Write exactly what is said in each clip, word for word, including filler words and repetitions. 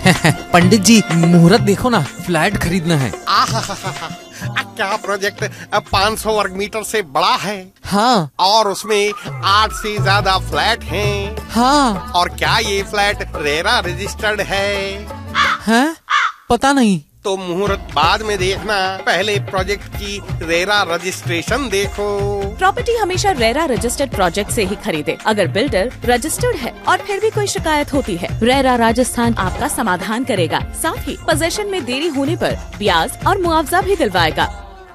पंडित जी मुहूर्त देखो ना, फ्लैट खरीदना है। आहा, क्या प्रोजेक्ट पाँच सौ वर्ग मीटर से बड़ा है? हाँ। और उसमें आठ से ज्यादा फ्लैट हैं। हाँ। और क्या ये फ्लैट रेरा रजिस्टर्ड है? हैं? पता नहीं। तो मुहूर्त बाद में देखना, पहले प्रोजेक्ट की रेरा रजिस्ट्रेशन देखो। प्रॉपर्टी हमेशा रेरा रजिस्टर्ड प्रोजेक्ट से ही खरीदे। अगर बिल्डर रजिस्टर्ड है और फिर भी कोई शिकायत होती है, रेरा राजस्थान आपका समाधान करेगा। साथ ही पोजेशन में देरी होने पर ब्याज और मुआवजा भी दिलवाएगा।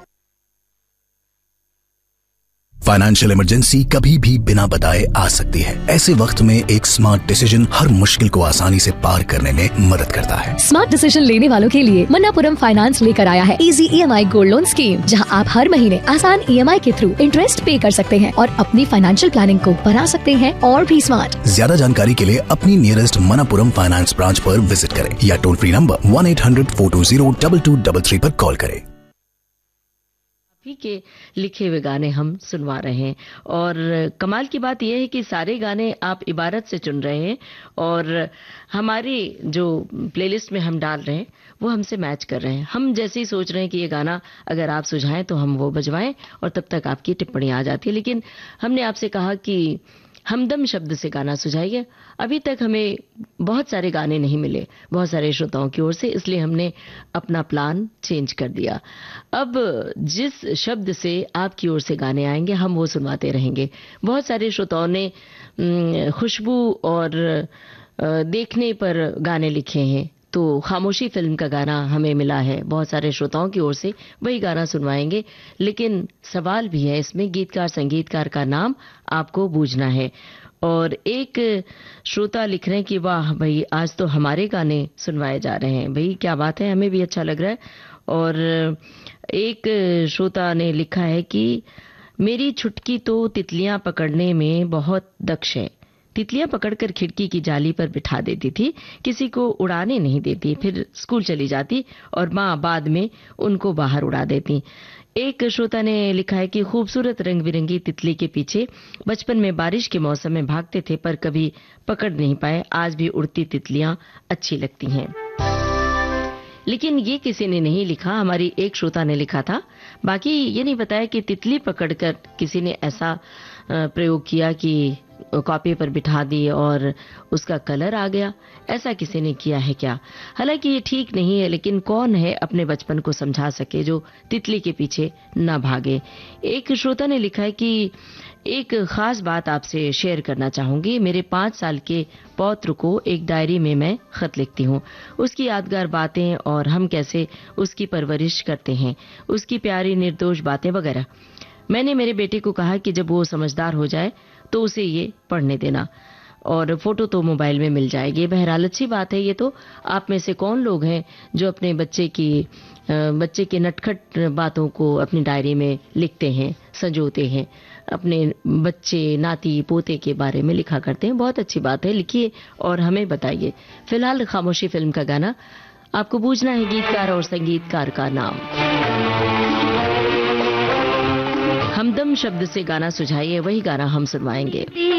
फाइनेंशियल इमरजेंसी कभी भी बिना बताए आ सकती है। ऐसे वक्त में एक स्मार्ट डिसीजन हर मुश्किल को आसानी से पार करने में मदद करता है। स्मार्ट डिसीजन लेने वालों के लिए मन्नापुरम फाइनेंस लेकर आया है easy EMI gold loan scheme, जहां आप हर महीने आसान ईएमआई के थ्रू इंटरेस्ट पे कर सकते हैं और अपनी फाइनेंशियल प्लानिंग को बना सकते हैं और भी स्मार्ट। ज्यादा जानकारी के लिए अपनी नियरेस्ट मन्नापुरम फाइनेंस ब्रांच पर विजिट करें या toll free number one eight hundred four to zero double two double three पर कॉल करें। भी के लिखे हुए गाने हम सुनवा रहे हैं और कमाल की बात यह है कि सारे गाने आप इबारत से चुन रहे हैं और हमारी जो प्लेलिस्ट में हम डाल रहे हैं वो हमसे मैच कर रहे हैं। हम जैसे ही सोच रहे हैं कि ये गाना अगर आप सुझाएं तो हम वो बजवाएं और तब तक आपकी टिप्पणी आ जाती है, लेकिन हमने आपसे कहा कि हमदम शब्द से गाना सुझाइए। अभी तक हमें बहुत सारे गाने नहीं मिले बहुत सारे श्रोताओं की ओर से, इसलिए हमने अपना प्लान चेंज कर दिया। अब जिस शब्द से आपकी ओर से गाने आएंगे हम वो सुनवाते रहेंगे। बहुत सारे श्रोताओं ने खुशबू और देखने पर गाने लिखे हैं, तो खामोशी फिल्म का गाना हमें मिला है बहुत सारे श्रोताओं की ओर से, वही गाना सुनवाएंगे। लेकिन सवाल भी है इसमें, गीतकार संगीतकार का नाम आपको बूझना है। और एक श्रोता लिख रहे हैं कि वाह भाई आज तो हमारे गाने सुनवाए जा रहे हैं। भाई क्या बात है, हमें भी अच्छा लग रहा है। और एक श्रोता ने लिखा है कि मेरी छुटकी तो तितलियां पकड़ने में बहुत दक्ष है, तितलियां पकड़कर खिड़की की जाली पर बिठा देती थी, किसी को उड़ाने नहीं देती, फिर स्कूल चली जाती और माँ बाद में उनको बाहर उड़ा देती। एक श्रोता ने लिखा है कि खूबसूरत रंग बिरंगी तितली के पीछे बचपन में बारिश के मौसम में भागते थे पर कभी पकड़ नहीं पाए, आज भी उड़ती तितलियां अच्छी लगती हैं। लेकिन ये किसी ने नहीं लिखा, हमारी एक श्रोता ने लिखा था। बाकी ये नहीं बताया कि तितली पकड़कर किसी ने ऐसा प्रयोग किया कि कॉपी पर बिठा दी और उसका कलर आ गया, ऐसा किसी ने किया है क्या? हालांकि ये ठीक नहीं है, लेकिन कौन है अपने बचपन को समझा सके जो तितली के पीछे न भागे। एक श्रोता ने लिखा है कि एक खास बात आपसे शेयर करना चाहूंगी। मेरे पांच साल के पौत्र को एक डायरी में मैं खत लिखती हूँ, उसकी यादगार बातें और हम कैसे उसकी परवरिश करते हैं, उसकी प्यारी निर्दोष बातें वगैरह। मैंने मेरे बेटे को कहा कि जब वो समझदार हो जाए तो उसे ये पढ़ने देना, और फोटो तो मोबाइल में मिल जाएगी। बहरहाल अच्छी बात है। ये तो आप में से कौन लोग हैं जो अपने बच्चे की बच्चे के नटखट बातों को अपनी डायरी में लिखते हैं, संजोते हैं, अपने बच्चे नाती पोते के बारे में लिखा करते हैं। बहुत अच्छी बात है, लिखिए और हमें बताइए। फिलहाल खामोशी फिल्म का गाना आपको बूझना है, गीतकार और संगीतकार का नाम। हमदम शब्द से गाना सुझाइए, वही गाना हम सुनवाएंगे।